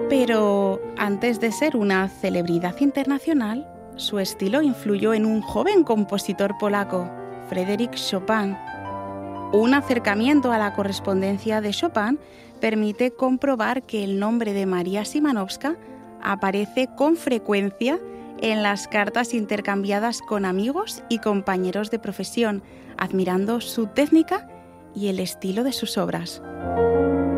Pero antes de ser una celebridad internacional, su estilo influyó en un joven compositor polaco, Frédéric Chopin. Un acercamiento a la correspondencia de Chopin permite comprobar que el nombre de María Szymanowska aparece con frecuencia en las cartas intercambiadas con amigos y compañeros de profesión, admirando su técnica y el estilo de sus obras.